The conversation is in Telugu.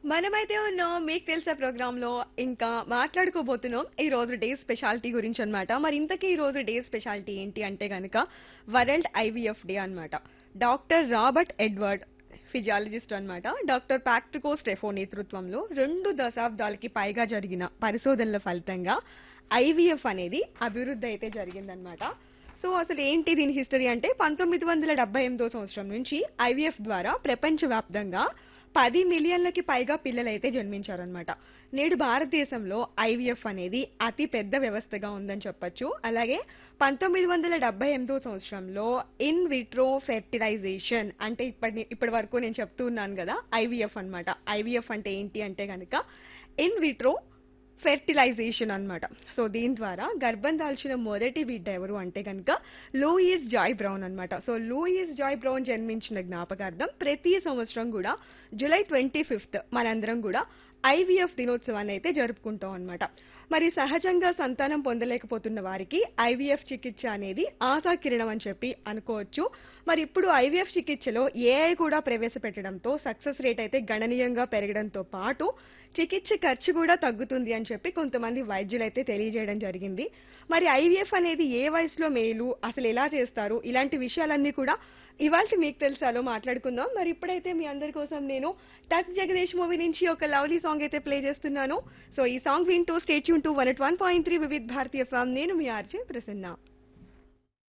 మనమైతే ఉన్నాం మీకు తెలుసా ప్రోగ్రామ్ లో ఇంకా మాట్లాడుకోబోతున్నాం ఈ రోజు డే స్పెషాలిటీ గురించి అన్నమాట. మరి ఇంతకీ ఈ రోజు డే స్పెషాలిటీ ఏంటి అంటే గనక వరల్డ్ ఐవీఎఫ్ డే అన్నమాట. డాక్టర్ రాబర్ట్ ఎడ్వర్డ్ ఫిజియాలజిస్ట్ అన్నమాట. డాక్టర్ పాట్రికో స్టెఫో నేతృత్వంలో 2 దశాబ్దాలకి పైగా జరిగిన పరిశోధనల ఫలితంగా ఐవీఎఫ్ అనేది అభివృద్ధి అయితే జరిగిందనమాట. సో అసలు ఏంటి దీని హిస్టరీ అంటే 1978 సంవత్సరం నుంచి ఐవీఎఫ్ ద్వారా ప్రపంచవ్యాప్తంగా 10 మిలియన్లకి పైగా పిల్లలైతే జన్మించారనమాట. నేడు భారతదేశంలో ఐవీఎఫ్ అనేది అతి పెద్ద వ్యవస్థగా ఉందని చెప్పొచ్చు. అలాగే 1978 సంవత్సరంలో ఇన్ విట్రో ఫెర్టిలైజేషన్ అంటే ఇప్పటి వరకు నేను చెప్తూ ఉన్నాను కదా ఐవీఎఫ్ అన్నమాట. ఐవీఎఫ్ అంటే ఏంటి అంటే కనుక ఇన్ విట్రో ఫెర్టిలైజేషన్ అన్నమాట. సో దీని ద్వారా గర్భం దాల్చిన మొదటి బిడ్డ ఎవరు అంటే కనుక లూయిస్ జాయ్ బ్రౌన్ అన్నమాట. సో లూయిస్ జాయ్ బ్రౌన్ జన్మించిన జ్ఞాపకార్థం ప్రతి సంవత్సరం కూడా జూలై 25 మనందరం కూడా ఐవీఎఫ్ దినోత్సవాన్ని అయితే జరుపుకుంటాం అన్నమాట. మరి సహజంగా సంతానం పొందలేకపోతున్న వారికి ఐవీఎఫ్ చికిత్స అనేది ఆశాకిరణం అని చెప్పి అనుకోవచ్చు. మరి ఇప్పుడు ఐవీఎఫ్ చికిత్సలో ఏఐ కూడా ప్రవేశపెట్టడంతో సక్సెస్ రేట్ అయితే గణనీయంగా పెరగడంతో పాటు చికిత్స ఖర్చు కూడా తగ్గుతుంది అని చెప్పి కొంతమంది వైద్యులైతే తెలియజేయడం జరిగింది. మరి ఐవీఎఫ్ అనేది ఏ వయసులో మేలు, అసలు ఎలా చేస్తారు, ఇలాంటి విషయాలన్నీ కూడా ఇవాళ మీకు తెలుసాలో మాట్లాడుకుందాం. మరి ఇప్పుడైతే మీ అందరి కోసం నేను టచ్ జగదీష్ మూవీ నుంచి ఒక లవ్లీ సాంగ్ అయితే ప్లే చేస్తున్నాను. సో ఈ సాంగ్ వింటూ stay tune to 101.3 Vividh Bharatiya form. నేను మీ ఆర్జే ప్రసన్న.